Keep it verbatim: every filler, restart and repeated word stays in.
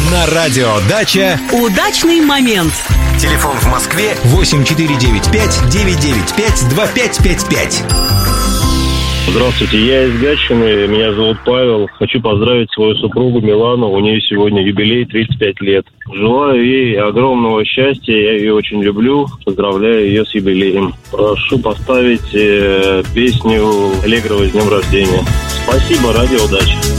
На радио «Дача» удачный момент. Телефон в Москве восемь четыре девять пять девять девять пять два пять пять пять. Здравствуйте, я из Гатчины, меня зовут Павел. Хочу поздравить свою супругу Милану, у нее сегодня юбилей, тридцать пять лет. Желаю ей огромного счастья, я ее очень люблю, поздравляю ее с юбилеем. Прошу поставить э, песню Аллегрова «С днем рождения». Спасибо, радио «Дача».